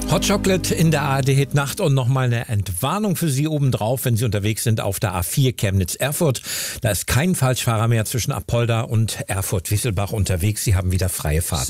Hot Chocolate in der ARD-Hit-Nacht und nochmal eine Entwarnung für Sie obendrauf, wenn Sie unterwegs sind auf der A4 Chemnitz-Erfurt. Da ist kein Falschfahrer mehr zwischen Apolda und Erfurt-Wisselbach unterwegs. Sie haben wieder freie Fahrt.